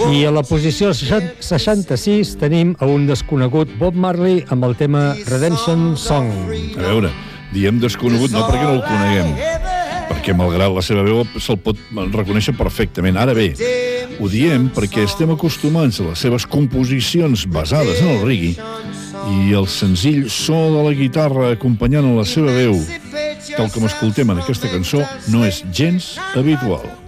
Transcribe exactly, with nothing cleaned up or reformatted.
I a la posició seixanta-sis tenim a un desconegut Bob Marley amb el tema Redemption Song. A veure, diem desconegut no perquè no el coneguem, perquè malgrat la seva veu se'l pot reconèixer perfectament. Ara bé, ho diem perquè estem acostumats a les seves composicions basades en el reggae i el senzill so de la guitarra acompanyant la seva veu, tal com escoltem en aquesta cançó, no és gens habitual.